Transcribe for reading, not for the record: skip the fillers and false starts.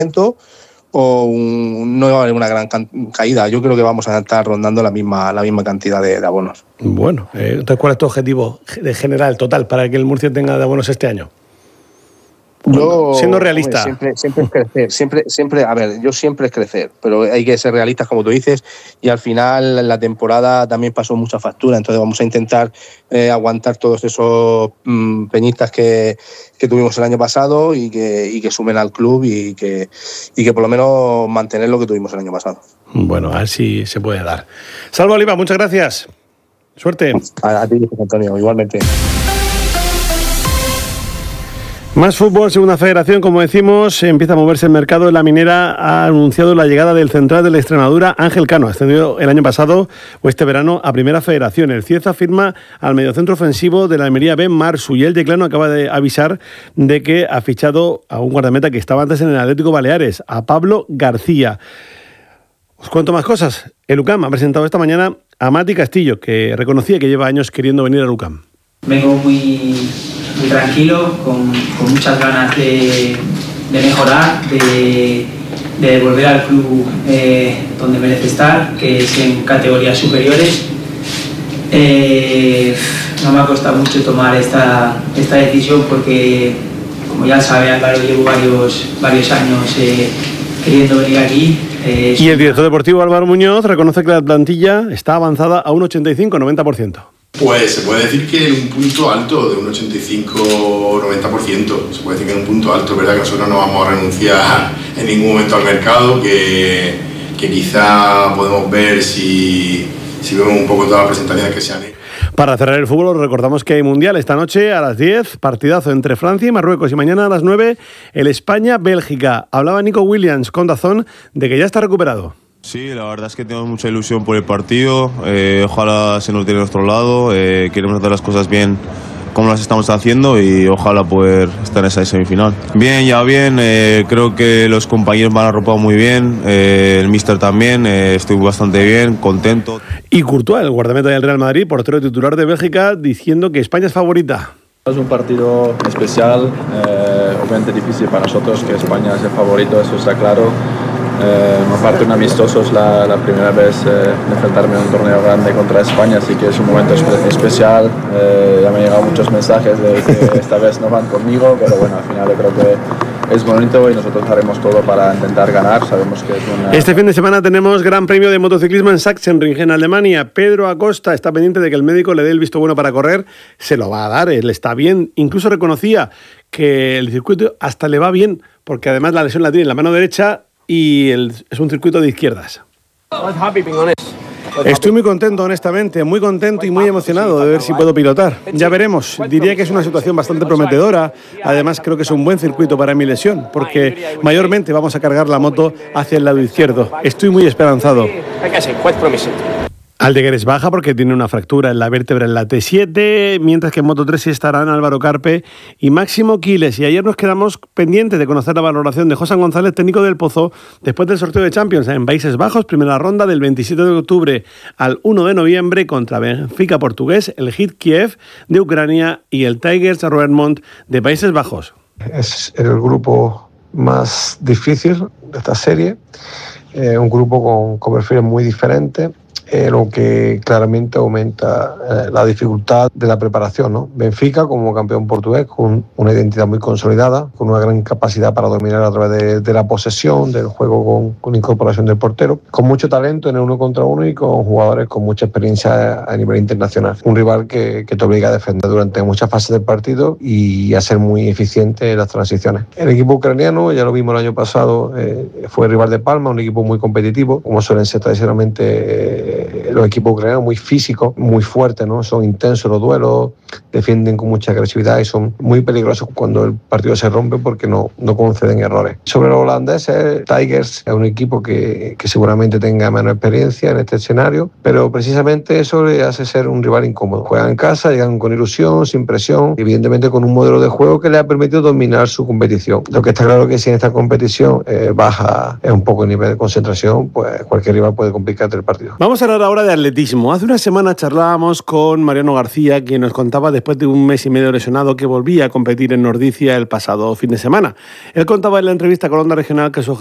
no va a haber una gran caída. Yo creo que vamos a estar rondando la misma cantidad de abonos. Bueno, entonces, ¿cuál es tu objetivo general, total, para que el Murcia tenga de abonos este año? Yo, siendo realista. Siempre es crecer, a ver, yo siempre es crecer, pero hay que ser realistas, como tú dices, y al final la temporada también pasó mucha factura, entonces vamos a intentar aguantar todos esos peñistas que tuvimos el año pasado y que sumen al club y que por lo menos mantener lo que tuvimos el año pasado. Bueno, a ver si se puede dar. Salva Oliva, muchas gracias. Suerte. A ti, Antonio, igualmente. Más fútbol, segunda federación, como decimos, empieza a moverse el mercado. La Minera ha anunciado la llegada del central de la Extremadura, Ángel Cano, ascendido el año pasado o este verano a Primera Federación. El Cieza firma al mediocentro ofensivo de la Almería B, Marsu, y el Declano acaba de avisar de que ha fichado a un guardameta que estaba antes en el Atlético Baleares, a Pablo García. Os cuento más cosas. El UCAM ha presentado esta mañana a Mati Castillo, que reconocía que lleva años queriendo venir al UCAM. Vengo muy tranquilo, con muchas ganas de mejorar, de volver al club donde merece estar, que es en categorías superiores. No me ha costado mucho tomar esta decisión porque, como ya sabe Álvaro, llevo varios años queriendo venir aquí. Y el director deportivo Álvaro Muñoz reconoce que la plantilla está avanzada a un 85-90%. Pues se puede decir que en un punto alto, de un 85-90%, se puede decir que en un punto alto. Es verdad que nosotros no vamos a renunciar en ningún momento al mercado, que quizá podemos ver si vemos un poco todas las presentaciones que se han hecho. Para cerrar el fútbol, recordamos que hay Mundial esta noche a las 10, partidazo entre Francia y Marruecos, y mañana a las 9 el España-Bélgica. Hablaba Nico Williams con DAZN de que ya está recuperado. Sí, la verdad es que tenemos mucha ilusión por el partido, ojalá se nos tire a nuestro lado, queremos hacer las cosas bien como las estamos haciendo y ojalá poder estar en esa semifinal. Bien, creo que los compañeros me han arropado muy bien, el míster también, estoy bastante bien, contento. Y Courtois, el guardameta del Real Madrid, portero titular de Bélgica, diciendo que España es favorita. Es un partido especial, obviamente difícil para nosotros, que España es el favorito, eso está claro. Aparte un amistoso es la primera vez de enfrentarme a un torneo grande contra España, así que es un momento especial. Ya me han llegado muchos mensajes de que esta vez no van conmigo, pero bueno, al final yo creo que es bonito y nosotros haremos todo para intentar ganar. Sabemos que es una... Este fin de semana tenemos Gran Premio de Motociclismo en Sachsenring, en Alemania. Pedro Acosta está pendiente de que el médico le dé el visto bueno para correr. Se lo va a dar, él está bien. Incluso reconocía que el circuito hasta le va bien, porque además la lesión la tiene en la mano derecha y es un circuito de izquierdas. Estoy muy contento, honestamente, muy contento y muy emocionado de ver si puedo pilotar. Ya veremos, diría que es una situación bastante prometedora. Además, creo que es un buen circuito para mi lesión, porque mayormente vamos a cargar la moto hacia el lado izquierdo. Estoy muy esperanzado. Aldeguer es baja porque tiene una fractura en la vértebra en la T7, mientras que en Moto3 sí estarán Álvaro Carpe y Máximo Quiles. Y ayer nos quedamos pendientes de conocer la valoración de José González, técnico del Pozo, después del sorteo de Champions en Países Bajos, primera ronda del 27 de octubre al 1 de noviembre contra Benfica portugués, el HIT Kiev de Ucrania y el Tigers Roermond de Países Bajos. Es el grupo más difícil de esta serie, un grupo con perfiles muy diferentes. Lo que claramente aumenta la dificultad de la preparación, ¿no? Benfica, como campeón portugués, con una identidad muy consolidada, con una gran capacidad para dominar a través de la posesión, del juego con incorporación del portero, con mucho talento en el 1 contra 1 y con jugadores con mucha experiencia a nivel internacional. Un rival que te obliga a defender durante muchas fases del partido y a ser muy eficiente en las transiciones. El equipo ucraniano, ya lo vimos el año pasado, fue rival de Palma, un equipo muy competitivo, como suelen ser tradicionalmente los equipos ucranianos, muy físicos, muy fuertes, ¿no? Son intensos los duelos, defienden con mucha agresividad y son muy peligrosos cuando el partido se rompe porque no conceden errores. Sobre los holandeses, Tigers es un equipo que seguramente tenga menos experiencia en este escenario, pero precisamente eso le hace ser un rival incómodo. Juegan en casa, llegan con ilusión, sin presión, evidentemente con un modelo de juego que le ha permitido dominar su competición. Lo que está claro es que si en esta competición baja un poco el nivel de concentración, pues cualquier rival puede complicarte el partido. Vamos a hablar ahora ahora de atletismo. Hace una semana charlábamos con Mariano García, quien nos contaba después de un mes y medio lesionado que volvía a competir en Nordicia el pasado fin de semana. Él contaba en la entrevista con Onda Regional que su